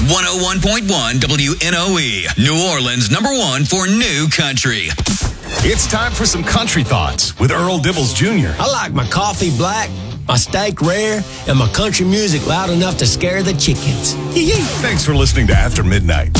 101.1 WNOE, New Orleans #1 for new country. It's time for some country thoughts with Earl Dibbles Jr. I like my coffee black, my steak rare, and my country music loud enough to scare the chickens. Thanks for listening to After Midnight.